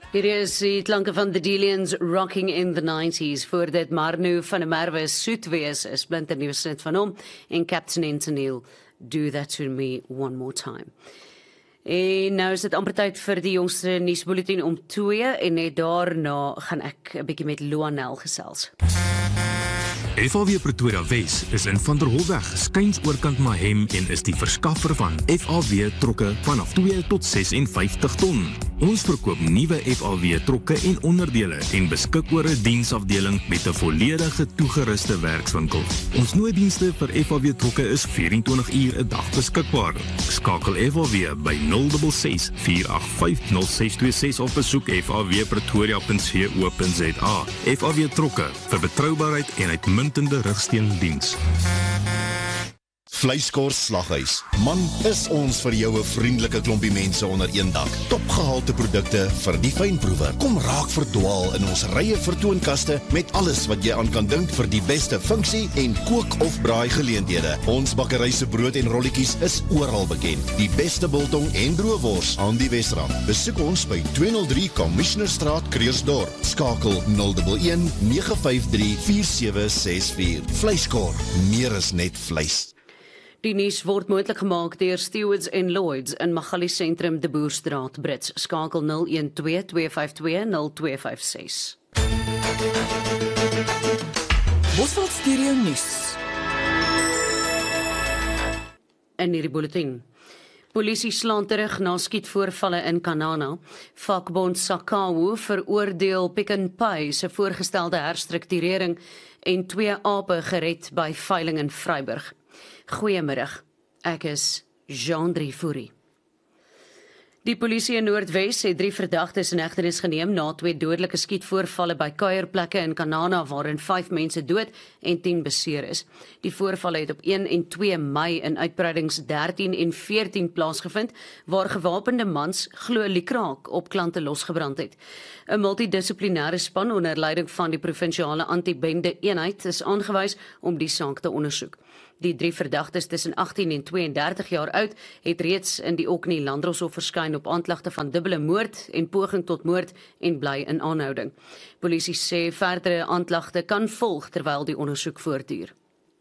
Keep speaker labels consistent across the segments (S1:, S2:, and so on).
S1: Hier is die klanke van The Delians, Rocking in the 90s, voor dit Marnu van der Merwe soet wees, is splinternuwe snit van hom, en Captain Antonil, Do That To Me One More Time. En nou is dit amper tyd vir die jongste nuusbulletin om 2, en net daarna gaan ek 'n bietjie met Luanel gesels.
S2: FHW Pretoria Wes is in Van der Holweg, skuins oorkant Mahem en is die verskaffer van FHW trokke vanaf 2 tot 56 ton. Ons verkoop nuwe FHW trokke en onderdele en beskik oor 'n diensafdeling met 'n volledige toegeruste werkswinkel. Ons nooddienste vir FHW trokke is 24 uur 'n dag beskikbaar. Skakel FHW by 066 485 0626 of besoek fhwpretoria.co.za. FHW trokke vir betroubaarheid en uitmuntende rigsteendiens.
S3: Vleiskors Slaghuis. Man, is ons vir jou 'n vriendelike klompie mense onder een dak. Topgehalte produkte vir die fynproewer. Kom raak verdwaal in ons rye vertoonkaste met alles wat jy aan kan dink vir die beste funksie en kook of braai geleenthede. Ons bakkery se brood en rolletjies is oral bekend. Die beste biltong en droëwors aan die Wesrand. Besoek ons by 203 Commissionerstraat, Kreersdorp. Skakel 011 953 4764. Vleiskor, meer is net vleis.
S1: Die nuus word moontlik gemaak deur Stewards & Lloyds in Magali Sentrum, De Boerstraat, Brits. Skakel 012 252 0256.
S4: Bosveld Stereo Nuus.
S1: In hierdie bulletin. Polisie slaan terug na skietvoorvalle in Kanana. Vakbond SACAWU veroordeel Pick n Pay se voorgestelde herstrukturering en 2 ape gered by veiling in Vryburg. Goeiemiddag, ek is Jean-Drie Fourie. Die polisie in Noordwes het 3 verdagtes in hegtenis geneem na 2 dodelike skietvoorvalle by kuierplekke in Kanana waarin 5 mense dood en 10 beseer is. Die voorvalle het op 1 en 2 Mei in uitbreidings 13 en 14 plaasgevind waar gewapende mans glo liekraak op klante losgebrand het. 'n Multidissiplinêre span onder leiding van die provinsiale anti-bende eenheid is aangewys om die saak te ondersoek. Die 3 verdagtes tussen 18 en 32 jaar oud het reeds in die Orkney Landdroshof verskyn op aanklagte van dubbele moord en poging tot moord en bly in aanhouding. Polisie sê verdere aanklagte kan volg terwyl die ondersoek voortduur.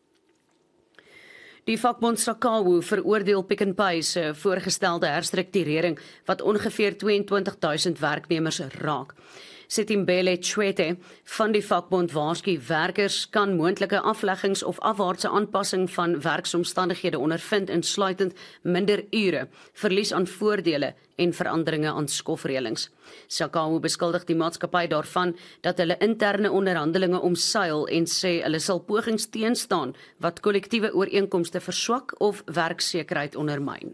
S1: Die vakbond SACAWU veroordeel Pick n Pay se voorgestelde herstrukturering wat ongeveer 22,000 werknemers raak. Sitimbele Chwete van die vakbond waarsku werkers kan moontlike afleggings of afwaartse aanpassing van werksomstandighede ondervind insluitend minder ure, verlies aan voordele en veranderinge aan skofreëlings. SACAWU beskuldig die maatskappy daarvan dat hulle interne onderhandelinge omseil en sê hulle sal pogings teenstaan wat kollektiewe ooreenkomste verswak of werksekerheid ondermyn.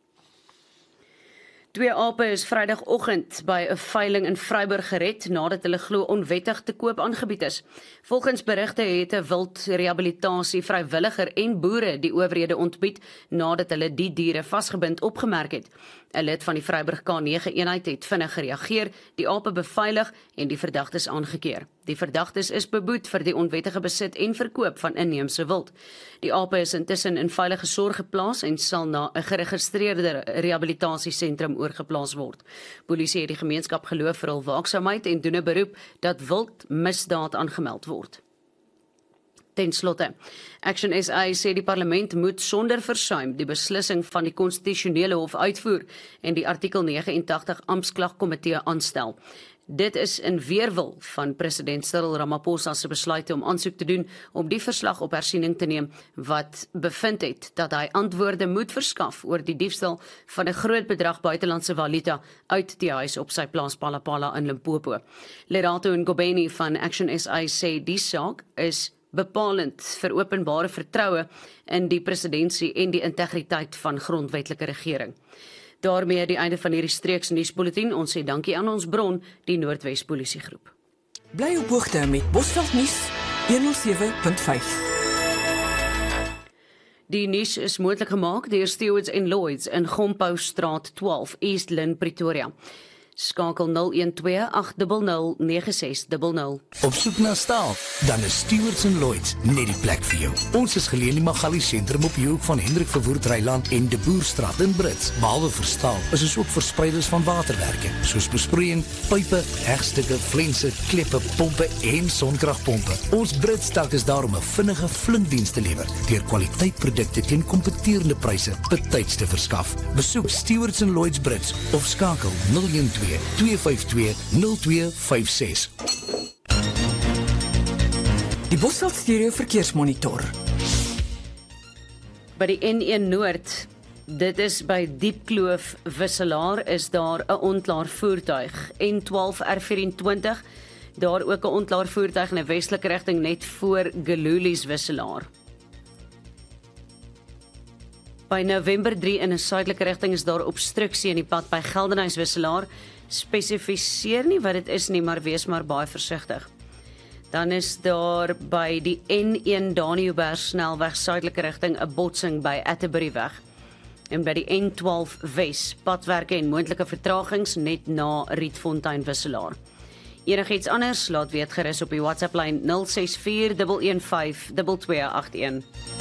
S1: 2 ape is Vrydagoggend by 'n veiling in Vryburg gered nadat hulle glo onwettig te koop aangebied is. Volgens berigte het 'n wildrehabilitasie vrywilliger en boere die owerhede ontbied nadat hulle die diere vasgebind opgemerk het. 'n Lid van die Vryburg K9 eenheid het vinnig gereageer, die ape beveilig en die verdagtes aangekeer. Die verdagtes is beboet vir die onwettige besit en verkoop van inheemse wild. Die ape is intussen in veilige sorg geplaas en sal na 'n geregistreerde rehabilitasiesentrum oorgeplaas word. Polisie het die gemeenskap geloof vir hul waaksaamheid en doen 'n beroep dat wildmisdaad aangemeld word. Ten slotte, Action SA sê die parlement moet sonder versuim die beslissing van die konstitusionele hof uitvoer en die artikel 89 amptklagkomitee aanstel. Dit is in weerwil van president Cyril Ramaphosa se besluit om aansoek te doen om die verslag op hersiening te neem wat bevind het dat hy antwoorde moet verskaf oor die diefstal van 'n groot bedrag buitelandse valuta uit die huis op sy plaas Palapala in Limpopo. Lerato Ngobeni van Action SA sê die saak is bepalend vir openbare vertroue in die presidentsie en die integriteit van grondwetlike regering. Daarmee die einde van hierdie streeks nuusbulletin. Ons sê dankie aan ons bron, die Noordwes Polisiegroep.
S4: Bly op hoogte met Bosveld Nuus 107.5.
S1: Die nuus is moontlik gemaak deur Stewards & Lloyds in Gompoustraat 12, East Lynne, Pretoria. Skakel 012-800-9600.
S5: Op soek na staal? Dan is Stewards & Lloyds net die plek vir jou. Ons is geleë in die Magali sentrum op die hoek van Hendrik Verwoerd Reiland en De Boerstraat in Brits. Behalwe vir staal, is ons ook verspreiders van waterwerke, soos besproeiing, pype, hegstukke, flense, kleppe, pompe en sonkragpompe. Ons Brits dak is daar om 'n vinnige flinkdiens te lewer, deur kwaliteitprodukte teen kompeterende pryse betyds te verskaf. Besoek Stewards & Lloyds Brits of skakel 012-252-0256.
S4: Die Bosveld Stereo Verkeersmonitor.
S1: By die N1 Noord, dit is by Diepkloof Wisselaar, is daar 'n ontlaar voertuig. N12 R24, daar ook 'n ontlaar voertuig in 'n westelike rigting net voor Gelulies Wisselaar. By November 3 in 'n suidelike rigting is daar obstruksie in die pad by Geldenhuys Wisselaar. Spesifiseer nie wat dit is nie, maar wees maar baie versigtig. Dan is daar by die N1 Daniëlberg snelweg suidelike rigting 'n botsing by Atterbury-weg. En by die N12 Wes, padwerke en moontlike vertragings net na Rietfontein Wisselaar. Enigiets anders, laat weet gerus op die WhatsApp lyn 064 115 2281.